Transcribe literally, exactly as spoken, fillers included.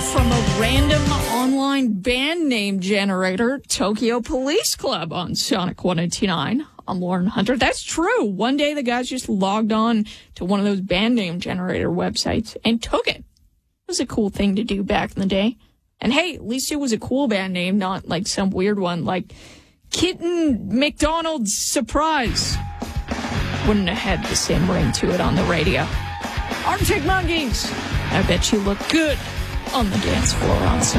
from a random online band name generator, Tokyo Police Club, on Sonic one eighty-nine. I'm Lauren Hunter. That's true. One day the guys just logged on to one of those band name generator websites and took it. It was a cool thing to do back in the day. And hey, at least it was a cool band name, not like some weird one like Kitten McDonald's Surprise. Wouldn't have had the same ring to it on the radio. Arctic Monkeys. I bet you look good on the dance floor on Sonic.